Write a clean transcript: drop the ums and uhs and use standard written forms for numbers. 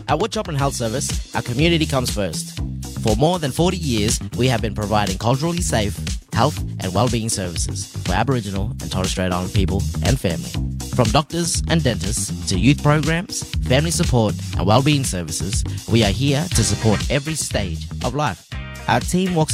At Wood Joplin Health Service, our community comes first. For more than 40 years, we have been providing culturally safe health and wellbeing services for Aboriginal and Torres Strait Islander people and family. From doctors and dentists to youth programs, family support and wellbeing services, we are here to support every stage of life. Our team walks